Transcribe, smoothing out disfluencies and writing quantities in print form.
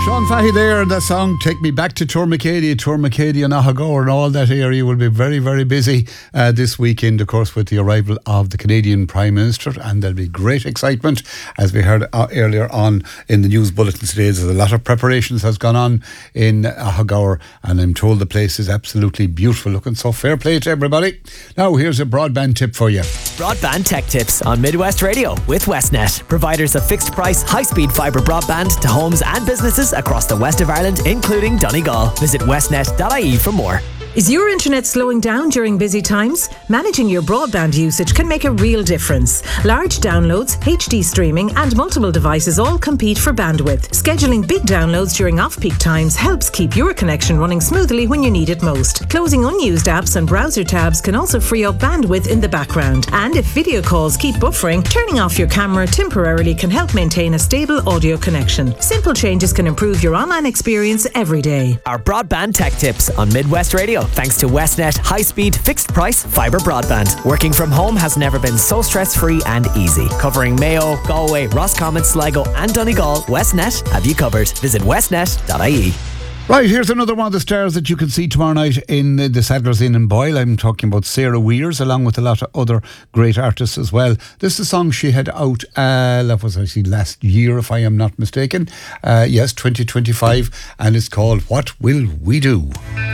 Sean Fahey there, and that song Take Me Back to Tourmakeady and Ahagore and all that area will be very, very busy this weekend, of course, with the arrival of the Canadian Prime Minister, and there'll be great excitement, as we heard earlier on in the news bulletin today. There's a lot of preparations has gone on in Ahagore, and I'm told the place is absolutely beautiful looking, so fair play to everybody. Now here's a broadband tip for you. Broadband tech tips on Midwest Radio with Westnet, providers of fixed price, high-speed fibre broadband to homes and businesses across the west of Ireland, including Donegal. Visit westnet.ie for more. Is your internet slowing down during busy times? Managing your broadband usage can make a real difference. Large downloads, HD streaming and multiple devices all compete for bandwidth. Scheduling big downloads during off-peak times helps keep your connection running smoothly when you need it most. Closing unused apps and browser tabs can also free up bandwidth in the background. And if video calls keep buffering, turning off your camera temporarily can help maintain a stable audio connection. Simple changes can improve your online experience every day. Our broadband tech tips on Midwest Radio, thanks to Westnet high-speed fixed-price fibre broadband. Working from home has never been so stress-free and easy. Covering Mayo, Galway, Roscommon, Sligo and Donegal, Westnet have you covered. Visit westnet.ie. Right, here's another one of the stars that you can see tomorrow night in the Sadler's Inn in Boyle. I'm talking about Sarah Weirs, along with a lot of other great artists as well. This is a song she had out, that was actually last year, if I am not mistaken. Yes, 2025, and it's called What Will We Do?